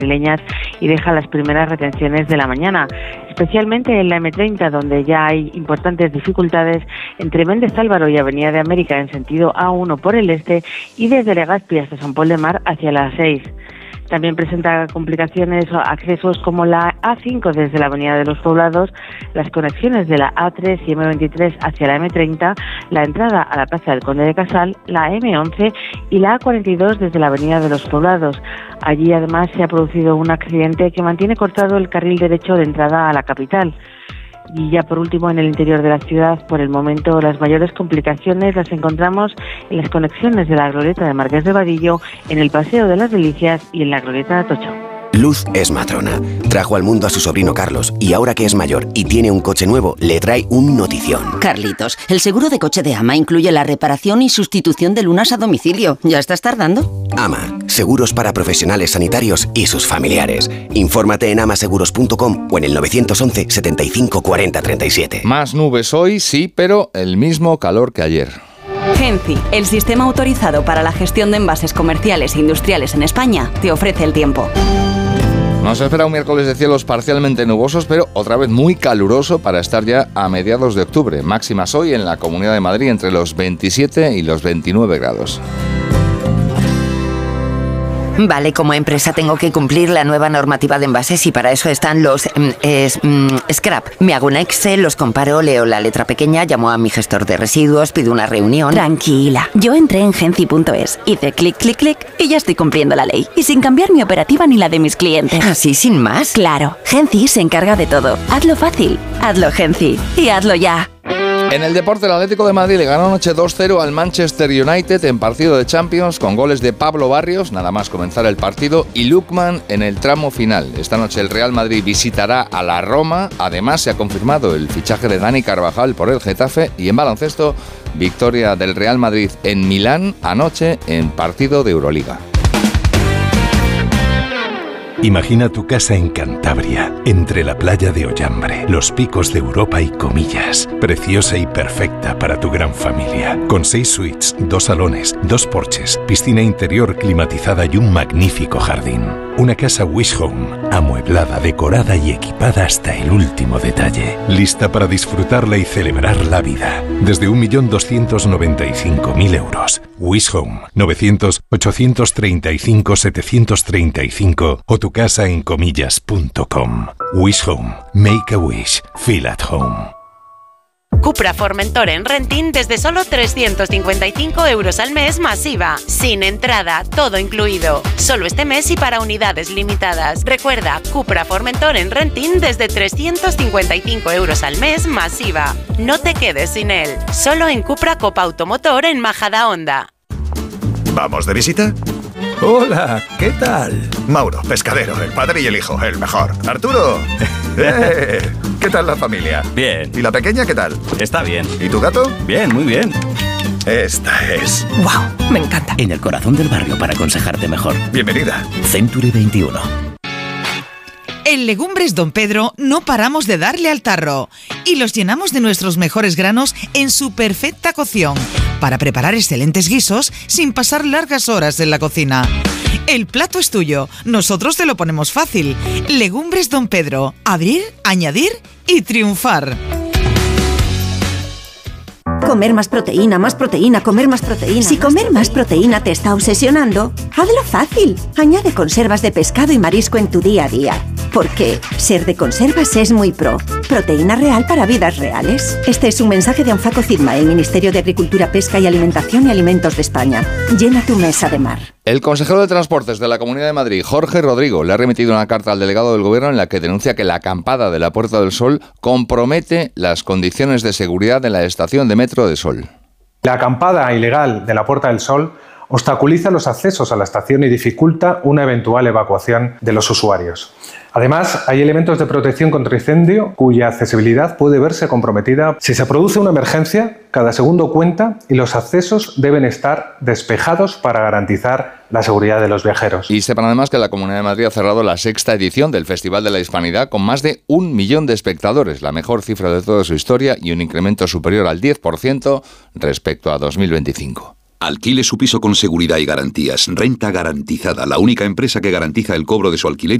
madrileñas y deja las primeras retenciones de la mañana, especialmente en la M30, donde ya hay importantes dificultades entre Méndez Álvaro y Avenida de América en sentido A1 por el este y desde Legazpi hasta San Pol de Mar hacia la 6. También presenta complicaciones o accesos como la A5 desde la Avenida de los Poblados, las conexiones de la A3 y M23 hacia la M30, la entrada a la Plaza del Conde de Casal, la M11 y la A42 desde la Avenida de los Poblados. Allí además se ha producido un accidente que mantiene cortado el carril derecho de entrada a la capital. Y ya por último, en el interior de la ciudad, por el momento las mayores complicaciones las encontramos en las conexiones de la glorieta de Marqués de Vadillo, en el Paseo de las Delicias y en la glorieta de Atocha. Luz es matrona. Trajo al mundo a su sobrino Carlos y ahora que es mayor y tiene un coche nuevo, le trae un notición. Carlitos, el seguro de coche de AMA incluye la reparación y sustitución de lunas a domicilio. ¿Ya estás tardando? AMA, seguros para profesionales sanitarios y sus familiares. Infórmate en amaseguros.com o en el 911 75 40 37. Más nubes hoy, sí, pero el mismo calor que ayer. Genci, el sistema autorizado para la gestión de envases comerciales e industriales en España, te ofrece el tiempo. Nos espera un miércoles de cielos parcialmente nubosos, pero otra vez muy caluroso para estar ya a mediados de octubre. Máximas hoy en la Comunidad de Madrid entre los 27 y los 29 grados. Vale, como empresa tengo que cumplir la nueva normativa de envases y para eso están los scrap. Me hago un Excel, los comparo, leo la letra pequeña, llamo a mi gestor de residuos, pido una reunión. Tranquila, yo entré en genci.es, hice clic, clic, clic y ya estoy cumpliendo la ley. Y sin cambiar mi operativa ni la de mis clientes. ¿Así sin más? Claro, Genci se encarga de todo. Hazlo fácil, hazlo Genci y hazlo ya. En el deporte, el Atlético de Madrid le ganó anoche 2-0 al Manchester United en partido de Champions con goles de Pablo Barrios, nada más comenzar el partido, y Lookman en el tramo final. Esta noche el Real Madrid visitará a la Roma. Además, se ha confirmado el fichaje de Dani Carvajal por el Getafe. Y en baloncesto, victoria del Real Madrid en Milán anoche en partido de Euroliga. Imagina tu casa en Cantabria, entre la playa de Ollambre, los picos de Europa y Comillas. Preciosa y perfecta para tu gran familia. Con 6 suites, 2 salones, 2 porches, piscina interior climatizada y un magnífico jardín. Una casa Wish Home, amueblada, decorada y equipada hasta el último detalle. Lista para disfrutarla y celebrar la vida. Desde 1.295.000 euros. Wish Home, 900-835-735 o tu casa en comillas.com. Wish Home. Make a wish. Feel at home. Cupra Formentor en renting desde solo 355 euros al mes más IVA. Sin entrada, todo incluido. Solo este mes y para unidades limitadas. Recuerda, Cupra Formentor en renting desde 355 euros al mes más IVA. No te quedes sin él. Solo en Cupra Copa Automotor en Majadahonda. ¿Vamos de visita? Hola, ¿qué tal? Mauro, pescadero, el padre y el hijo, el mejor. Arturo, ¿qué tal la familia? Bien. ¿Y la pequeña qué tal? Está bien. ¿Y tu gato? Bien, muy bien. Esta es... ¡Wow! Me encanta. En el corazón del barrio para aconsejarte mejor. Bienvenida. Century 21. En Legumbres Don Pedro no paramos de darle al tarro y los llenamos de nuestros mejores granos en su perfecta cocción para preparar excelentes guisos sin pasar largas horas en la cocina. El plato es tuyo, nosotros te lo ponemos fácil. Legumbres Don Pedro, abrir, añadir y triunfar. Comer más proteína, comer más proteína. Si comer más proteína te está obsesionando, hazlo fácil. Añade conservas de pescado y marisco en tu día a día. Porque ser de conservas es muy pro. Proteína real para vidas reales. Este es un mensaje de Anfaco Cidma, el Ministerio de Agricultura, Pesca y Alimentación y Alimentos de España. Llena tu mesa de mar. El consejero de Transportes de la Comunidad de Madrid, Jorge Rodrigo, le ha remitido una carta al delegado del Gobierno en la que denuncia que la acampada de la Puerta del Sol compromete las condiciones de seguridad de la estación de metro de Sol. La acampada ilegal de la Puerta del Sol obstaculiza los accesos a la estación y dificulta una eventual evacuación de los usuarios. Además, hay elementos de protección contra incendio cuya accesibilidad puede verse comprometida. Si se produce una emergencia, cada segundo cuenta y los accesos deben estar despejados para garantizar la seguridad de los viajeros. Y sepan además que la Comunidad de Madrid ha cerrado la 6ª edición del Festival de la Hispanidad con más de 1 millón de espectadores, la mejor cifra de toda su historia y un incremento superior al 10% respecto a 2025. Alquile su piso con seguridad y garantías. Renta Garantizada, la única empresa que garantiza el cobro de su alquiler